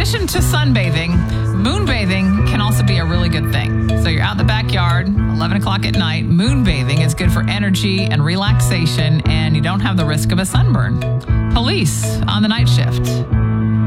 addition to sunbathing, moonbathing can also be a really good thing. So you're out in the backyard, 11 o'clock at night. Moonbathing is good for energy and relaxation, and you don't have the risk of a sunburn. Police on the night shift.